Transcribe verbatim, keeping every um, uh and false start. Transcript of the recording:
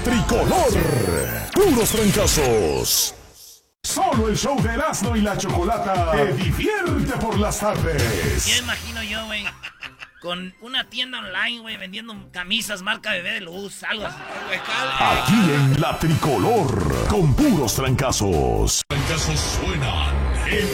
Tricolor. Puros trancazos. Solo el show de Erasmo y la Chocolata te divierte por las tardes. Ya imagino yo, güey, con una tienda online, güey, vendiendo camisas marca Bebé de Luz, algo así. Aquí en la Tricolor, con puros trancazos. Trancazos suenan.